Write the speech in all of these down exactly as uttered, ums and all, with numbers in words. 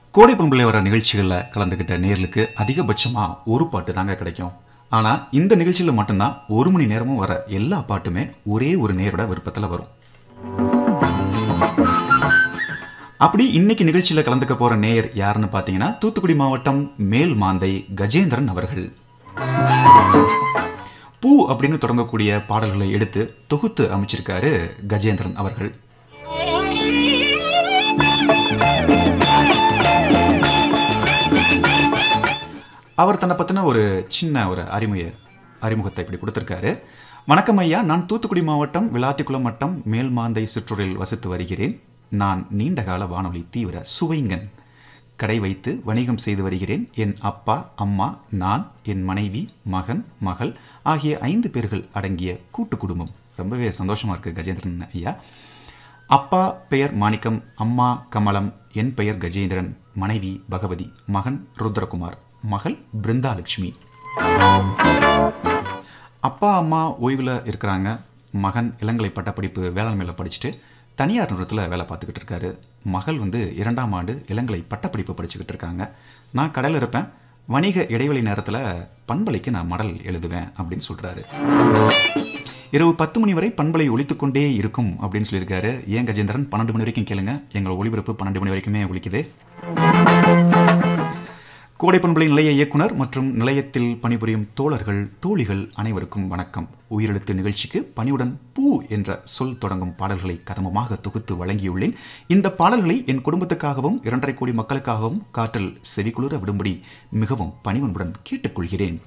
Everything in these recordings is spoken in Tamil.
கோடை பண்புல வர நிகழ்ச்சிகளில் கலந்துக்கிட்ட நேர்களுக்கு அதிகபட்சமாக ஒரு பாட்டு தாங்க கிடைக்கும். ஆனால் இந்த நிகழ்ச்சியில் மட்டும்தான் ஒரு மணி நேரமும் வர எல்லா பாட்டுமே ஒரே ஒரு நேரோட விருப்பத்தில் வரும். அப்படி இன்னைக்கு நிகழ்ச்சியில் கலந்துக்க போகிற நேயர் யாருன்னு பார்த்தீங்கன்னா, தூத்துக்குடி மாவட்டம் மேல் மாந்தை கஜேந்திரன் அவர்கள். பூ அப்படின்னு தொடங்கக்கூடிய பாடல்களை எடுத்து தொகுத்து அமைச்சிருக்காரு கஜேந்திரன் அவர்கள். அவர் தன்னை பற்றின ஒரு சின்ன ஒரு அறிமுக அறிமுகத்தை இப்படி கொடுத்துருக்காரு. வணக்கம் ஐயா, நான் தூத்துக்குடி மாவட்டம் விளாத்திக்குளம் வட்டம் மேல்மாந்தை சிற்றூரில் வசித்து வருகிறேன். நான் நீண்டகால வானொலி தீவிர சுவைங்கன். கடை வைத்து வணிகம் செய்து வருகிறேன். என் அப்பா, அம்மா, நான், என் மனைவி, மகன், மகள் ஆகிய ஐந்து பேர்கள் அடங்கிய கூட்டு குடும்பம். ரொம்பவே சந்தோஷமாக இருக்குது கஜேந்திரன் ஐயா. அப்பா பெயர் மாணிக்கம், அம்மா கமலம், என் பெயர் கஜேந்திரன், மனைவி பகவதி, மகன் ருத்ரகுமார், மகள் பிருந்தாலட்சுமி. அப்பா அம்மா ஓய்வில் இருக்கிறாங்க. மகன் இளங்கலை பட்டப்படிப்பு வேளாண்மையில் படிச்சுட்டு தனியார் நிறுவனத்தில் வேலை பார்த்துக்கிட்டு இருக்காரு. மகள் வந்து இரண்டாம் ஆண்டு இளங்கலை பட்டப்படிப்பு படிச்சுக்கிட்டு இருக்காங்க. நான் கடையில் இருப்பேன். வணிக இடைவெளி நேரத்தில் பண்பலைக்கு நான் மடல் எழுதுவேன் அப்படின்னு சொல்கிறாரு. இரவு பத்து மணி வரை பண்பலை ஒலித்துக்கொண்டே இருக்கும் அப்படின்னு சொல்லியிருக்காரு. ஏன் கஜேந்திரன், பன்னெண்டு மணி வரைக்கும் கேளுங்க, எங்களை ஒளிபரப்பு பன்னெண்டு மணி வரைக்குமே ஒலிக்குது. கோடை பண்பலை நிலைய இயக்குனர் மற்றும் நிலையத்தில் பணிபுரியும் தோழர்கள் தோழிகள் அனைவருக்கும் வணக்கம். உயிரெழுத்து நிகழ்ச்சிக்கு பணிவுடன் பூ என்ற சொல் தொடங்கும் பாடல்களை கதமமாக தொகுத்து வழங்கியுள்ளேன். இந்த பாடல்களை என் குடும்பத்துக்காகவும் இரண்டரை கோடி மக்களுக்காகவும் காற்றில் செவிக்குளிர விடும்படி மிகவும் பணிவன்புடன் கேட்டுக்கொள்கிறேன்.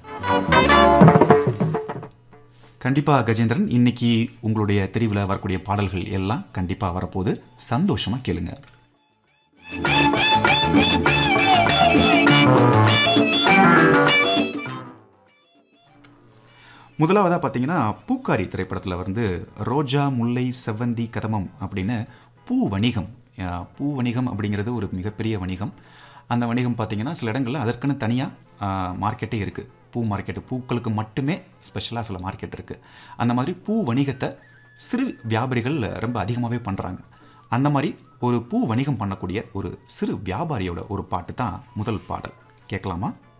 கண்டிப்பாக கஜேந்திரன், இன்னைக்கு உங்களுடைய தெரிவில் வரக்கூடிய பாடல்கள் எல்லாம் கண்டிப்பாக வரப்போகுது. சந்தோஷமாக கேளுங்க. முதலாவதாக பார்த்தீங்கன்னா, பூக்காரி திரைப்படத்தில் வந்து ரோஜா முல்லை செவ்வந்தி கதமம் அப்படின்னு பூ வணிகம் பூ வணிகம் அப்படிங்கிறது ஒரு மிகப்பெரிய வணிகம். அந்த வணிகம் பார்த்திங்கன்னா சில இடங்களில் அதற்குன்னு தனியாக மார்க்கெட்டே இருக்குது. பூ மார்க்கெட்டு, பூக்களுக்கு மட்டுமே ஸ்பெஷலாக சில மார்க்கெட் இருக்குது. அந்த மாதிரி பூ வணிகத்தை சிறு வியாபாரிகள் ரொம்ப அதிகமாகவே பண்ணுறாங்க. அந்த மாதிரி ஒரு பூ வணிகம் பண்ணக்கூடிய ஒரு சிறு வியாபாரியோட ஒரு பாட்டு தான் முதல் பாடல். கேட்கலாமா?